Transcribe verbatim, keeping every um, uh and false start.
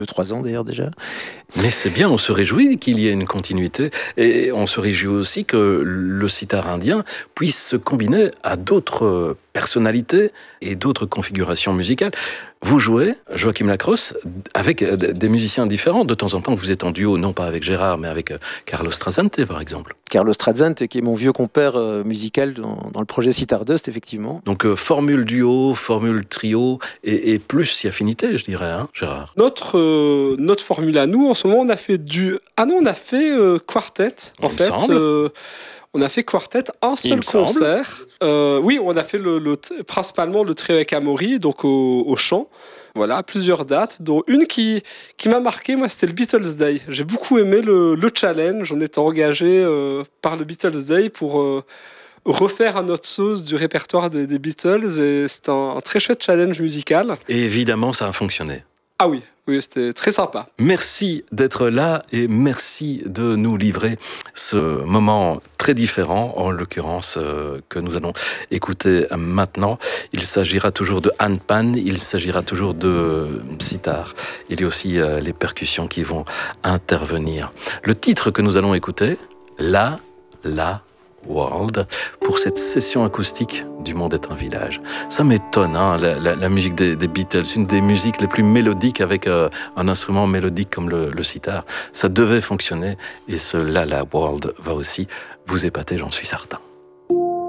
trois ans d'ailleurs déjà. Mais c'est bien, on se réjouit qu'il y ait une continuité et on se réjouit aussi que le sitar indien puisse se combiner à d'autres personnalités et d'autres configurations musicales. Vous jouez, Joachim Lacrosse, avec des musiciens différents. De temps en temps, vous êtes en duo, non pas avec Gérard, mais avec Carlos Trazante, par exemple. Carlos Trazante, qui est mon vieux compère euh, musical dans, dans le projet Sitardust, effectivement. Donc, euh, formule duo, formule trio, et, et plus si affinité, je dirais, hein, Gérard. Notre, euh, notre formule à nous, en ce moment, on a fait du... Ah non, on a fait euh, quartet, en Il me fait. semble. Euh, on a fait quartet, un seul me concert. Euh, oui, on a fait le, le, principalement le trio avec Amaury, donc au, au chant. Voilà, plusieurs dates, dont une qui, qui m'a marqué, moi, c'était le Beatles Day. J'ai beaucoup aimé le, le challenge. On était engagé euh, par le Beatles Day pour euh, refaire à notre sauce du répertoire des, des Beatles. Et c'était un, un très chouette challenge musical. Et évidemment, ça a fonctionné. Ah oui, oui, c'était très sympa. Merci d'être là et merci de nous livrer ce moment très différent, en l'occurrence euh, que nous allons écouter maintenant. Il s'agira toujours de handpan, il s'agira toujours de sitar. Il y a aussi euh, les percussions qui vont intervenir. Le titre que nous allons écouter, La, La, World, pour cette session acoustique du Monde est un village. Ça m'étonne, hein, la, la, la musique des, des Beatles, une des musiques les plus mélodiques avec euh, un instrument mélodique comme le, le sitar. Ça devait fonctionner et ce La La World va aussi vous épater, j'en suis certain.